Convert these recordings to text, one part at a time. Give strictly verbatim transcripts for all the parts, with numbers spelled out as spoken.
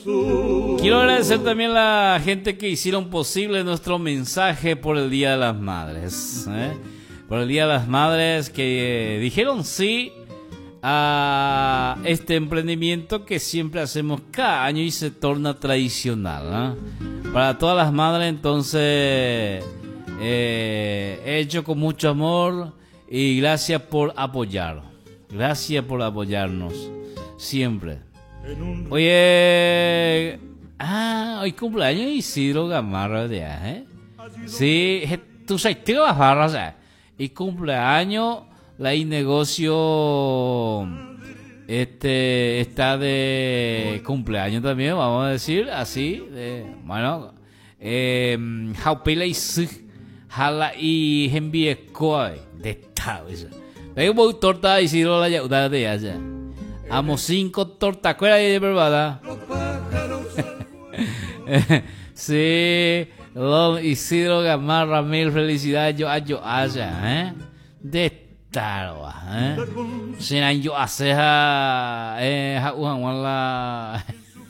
Quiero agradecer también a la gente que hicieron posible nuestro mensaje por el Día de las Madres, ¿eh? Por el Día de las Madres que eh, dijeron sí a este emprendimiento que siempre hacemos cada año y se torna tradicional, ¿eh? Para todas las madres, entonces eh, he hecho con mucho amor y gracias por apoyar, gracias por apoyarnos siempre. Oye, ah, hoy cumpleaños Isidro Gamarra, ¿eh? Sí, tú sabes, te vas a barra, y cumpleaños la negocio este está de cumpleaños también, vamos a decir así, de, bueno, eh, Jaupela y Jala y Envíe Coy de Tao, eso. Vengo torta Isidro la ya de allá. Amo cinco tortas, ¿cuál es de verdad? Sí, Don Isidro Gamarra, mil felicidades, yo a yo allá, ¿eh? De taro, ¿eh? Serán yo hacer a, eh, a la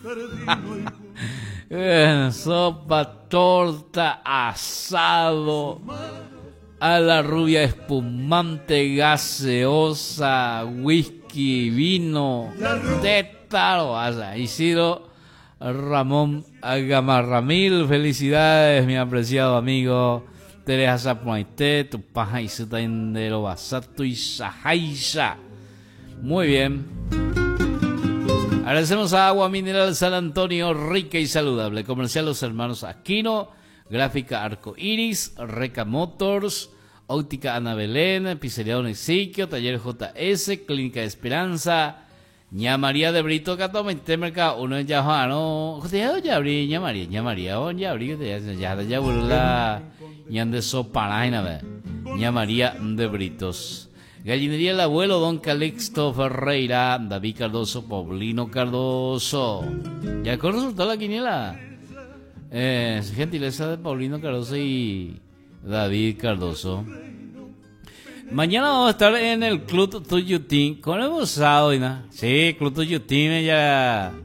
sopa, torta, asado, a la rubia espumante, gaseosa, whisky, vino, de taro, allá. Isidro Ramón Gamarra, mil felicidades, mi apreciado amigo. Teresa Zapuaité, tu paja y se de lo basato y sajaisa. Muy bien. Agradecemos a Agua Mineral San Antonio, rica y saludable. Comercial Los Hermanos Aquino, Gráfica Arco Iris, Reca Motors, Óptica Ana Belén, Pizzería Don Ezequiel, Taller J S, Clínica de Esperanza, Ña María de Brito, Catomete Mercado, uno en Yajano, ya abrí, Ña María, Ña María, ya abrí, ya ya ya burla, Ñan de Soparaina, Ña María de Britos. Gallinería El Abuelo, Don Calixto Ferreira, David Cardoso, Paulino Cardoso. ¿Ya con resultó la quiniela? Eh, gentileza de Paulino Cardoso y David Cardoso. Mañana vamos a estar en el Club Tuyutín con el usado, ¿no? Sí, Club Tuyutín ya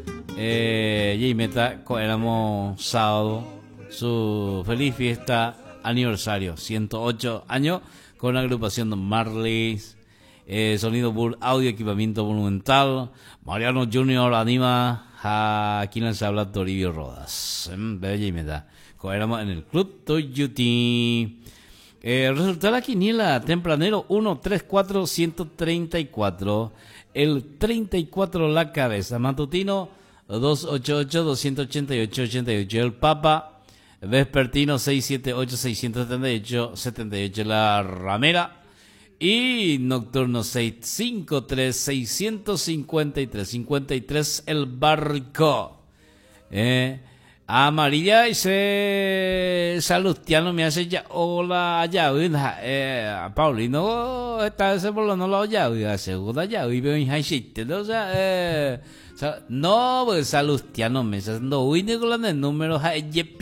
eh, ya meta éramos sábado su feliz fiesta aniversario, ciento ocho años con la agrupación de Marley, eh, sonido Bull, audio, equipamiento monumental. Mariano Junior anima a quien les habla, Toribio Rodas. Bella y meta. Éramos en el Club Tuyutín. Eh, resultó la quiniela tempranero uno tres cuatro ciento treinta y cuatro, el treinta y cuatro la cabeza, matutino dos ochenta y ocho doscientos ochenta y ocho ochenta y ocho, el papa vespertino seiscientos setenta y ocho seiscientos setenta y ocho setenta y ocho la ramera, y nocturno seiscientos cincuenta y tres seiscientos cincuenta y tres cincuenta y tres el barco. eh Amarilla y se Salustiano me hace ya hola ya eh Paulino está ese por lo no lo ya segunda ya y veo en high no sea eh no pues Salustiano me está dando uy con el número